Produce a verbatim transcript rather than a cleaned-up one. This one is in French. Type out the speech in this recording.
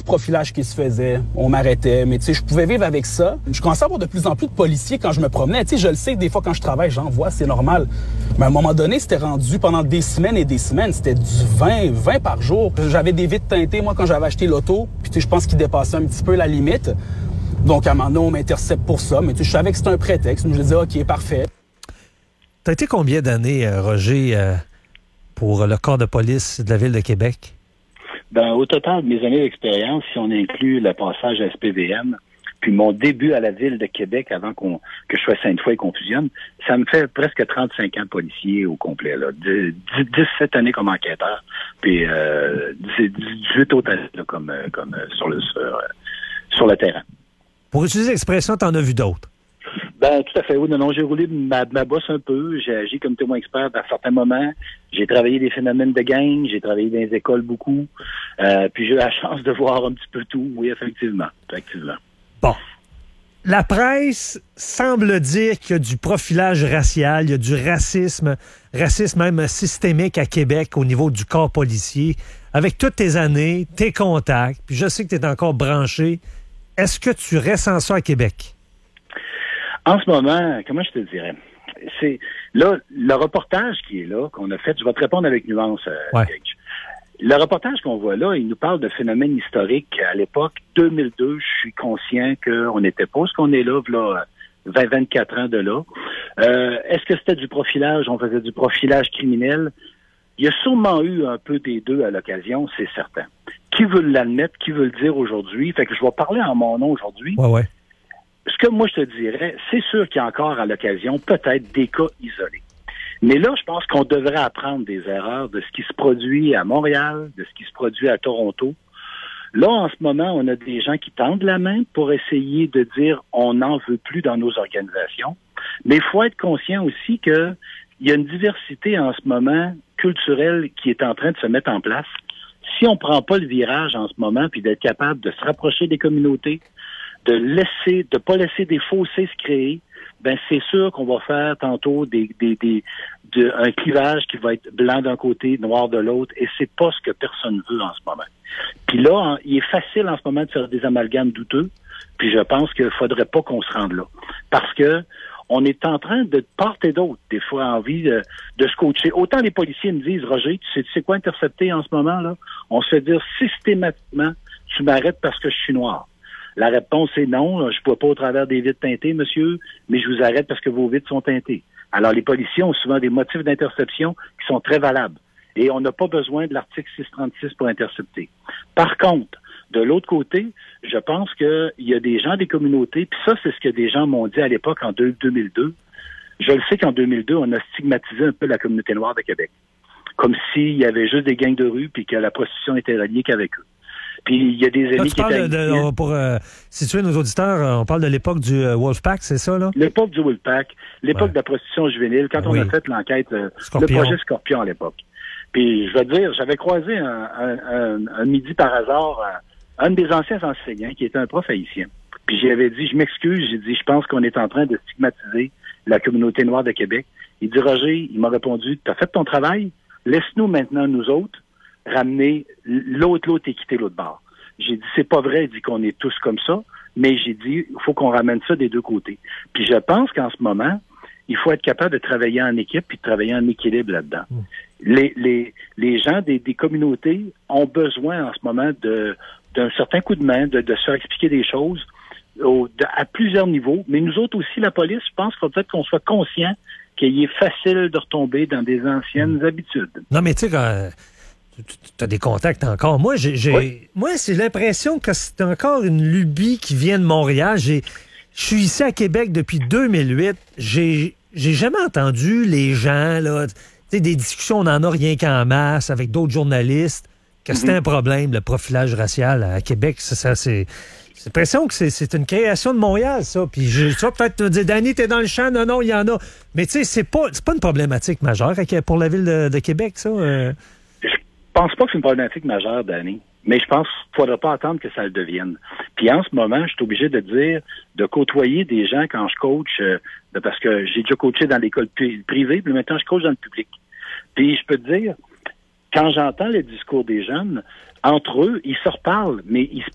profilage qui se faisait, on m'arrêtait, mais tu sais, je pouvais vivre avec ça. Je commençais à avoir de plus en plus de policiers quand je me promenais. Tu sais, je le sais que des fois quand je travaille, j'en vois, c'est normal. Mais à un moment donné, c'était rendu pendant des semaines et des semaines, c'était du vingt, vingt par jour. J'avais des vitres teintées, moi, quand j'avais acheté l'auto, puis tu sais, je pense qu'ils dépassaient un petit peu la limite. Donc, à un moment donné, on m'intercepte pour ça, mais tu sais, je savais que c'était un prétexte. Je me disais, OK, parfait. T'as été combien d'années, Roger, euh, pour le corps de police de la Ville de Québec? Ben, au total de mes années d'expérience, si on inclut le passage à S P V M, puis mon début à la Ville de Québec avant qu'on que je sois Sainte-Foy et qu'on fusionne, ça me fait presque trente-cinq ans policier au complet, là. dix-sept années comme enquêteur, puis euh, dix-huit autres années là, comme, comme euh, sur le sur, euh, sur le terrain. Pour utiliser l'expression, t'en as vu d'autres? Ben, tout à fait, oui. Non, non, j'ai roulé ma, ma bosse un peu. J'ai agi comme témoin expert à certains moments. J'ai travaillé des phénomènes de gang. J'ai travaillé dans les écoles beaucoup. Euh, puis j'ai eu la chance de voir un petit peu tout. Oui, effectivement. Effectivement. Bon. La presse semble dire qu'il y a du profilage racial, il y a du racisme, racisme même systémique à Québec au niveau du corps policier. Avec toutes tes années, tes contacts, puis je sais que tu es encore branché. Est-ce que tu ressens ça à Québec? En ce moment, comment je te dirais? C'est là, le reportage qui est là, qu'on a fait, je vais te répondre avec nuance, euh, ouais. Le reportage qu'on voit là, il nous parle de phénomènes historiques. À l'époque, deux mille deux, je suis conscient qu'on n'était pas ce qu'on est là, là vingt, vingt-quatre ans de là. Euh, est-ce que c'était du profilage? On faisait du profilage criminel. Il y a sûrement eu un peu des deux à l'occasion, c'est certain. Qui veut l'admettre? Qui veut le dire aujourd'hui? Fait que je vais parler en mon nom aujourd'hui. Ouais, ouais. Ce que moi, je te dirais, c'est sûr qu'il y a encore à l'occasion peut-être des cas isolés. Mais là, je pense qu'on devrait apprendre des erreurs de ce qui se produit à Montréal, de ce qui se produit à Toronto. Là, en ce moment, on a des gens qui tendent la main pour essayer de dire on n'en veut plus dans nos organisations. Mais il faut être conscient aussi qu'il y a une diversité en ce moment culturelle qui est en train de se mettre en place. Si on ne prend pas le virage en ce moment, puis d'être capable de se rapprocher des communautés, de laisser, de pas laisser des fossés se créer, ben c'est sûr qu'on va faire tantôt des, des, des, de, un clivage qui va être blanc d'un côté, noir de l'autre, et c'est pas ce que personne veut en ce moment. Puis là, en, il est facile en ce moment de faire des amalgames douteux, puis je pense qu'il faudrait pas qu'on se rende là, parce que on est en train de part et d'autre, des fois, envie de, de se coacher. Autant les policiers me disent, Roger, tu sais, tu sais quoi intercepter en ce moment là? On se fait dire systématiquement, tu m'arrêtes parce que je suis noir. La réponse est non, je ne vois pas au travers des vitres teintées, monsieur, mais je vous arrête parce que vos vitres sont teintées. Alors, les policiers ont souvent des motifs d'interception qui sont très valables. Et on n'a pas besoin de l'article six cent trente-six pour intercepter. Par contre, de l'autre côté, je pense qu'il y a des gens des communautés, puis ça, c'est ce que des gens m'ont dit à l'époque en deux mille deux. Je le sais qu'en deux mille deux, on a stigmatisé un peu la communauté noire de Québec. Comme s'il y avait juste des gangs de rue puis que la prostitution était reliée qu'avec eux. Puis il y a des amis qui étaient... De, de, pour euh, situer nos auditeurs, on parle de l'époque du euh, Wolfpack, c'est ça, là? L'époque du Wolfpack, l'époque ouais. de la prostitution juvénile, quand oui. on a fait l'enquête, euh, le projet Scorpion à l'époque. Puis je vais te dire, j'avais croisé un, un, un, un midi par hasard un, un des anciens enseignants qui était un prof haïtien. Puis j'avais dit, je m'excuse, j'ai dit, je pense qu'on est en train de stigmatiser la communauté noire de Québec. Il dit, Roger, il m'a répondu, t'as fait ton travail, laisse-nous maintenant, nous autres, ramener l'autre, l'autre et quitter l'autre bord. J'ai dit, c'est pas vrai, il dit qu'on est tous comme ça, mais j'ai dit, il faut qu'on ramène ça des deux côtés. Puis je pense qu'en ce moment, il faut être capable de travailler en équipe puis de travailler en équilibre là-dedans. Mmh. Les, les, les gens des, des communautés ont besoin en ce moment de d'un certain coup de main, de, de se faire expliquer des choses au, de, à plusieurs niveaux. Mais nous autres aussi, la police, je pense qu'il faut peut-être qu'on soit conscient qu'il est facile de retomber dans des anciennes mmh. habitudes. Non, mais tu sais, quand... Tu as des contacts encore. Moi, j'ai, j'ai, oui. moi, c'est l'impression que c'est encore une lubie qui vient de Montréal. J'ai, je suis ici à Québec depuis deux mille huit. J'ai, j'ai jamais entendu les gens, là, tu sais, des discussions, on n'en a rien qu'en masse avec d'autres journalistes, que mm-hmm. c'était un problème, le profilage racial à Québec. Ça, ça c'est, j'ai l'impression que c'est, c'est une création de Montréal, ça. Puis, je, tu vas peut-être me dire, Danny, t'es dans le champ. Non, non, il y en a. Mais tu sais, c'est pas, c'est pas une problématique majeure pour la ville de, de Québec, ça. Euh... Je pense pas que c'est une problématique majeure, Danny, mais je pense qu'il ne faudra pas attendre que ça le devienne. Puis en ce moment, je suis obligé de dire, de côtoyer des gens quand je coach, euh, parce que j'ai déjà coaché dans l'école privée, puis maintenant je coach dans le public. Puis je peux te dire, quand j'entends le discours des jeunes, entre eux, ils se reparlent, mais ils,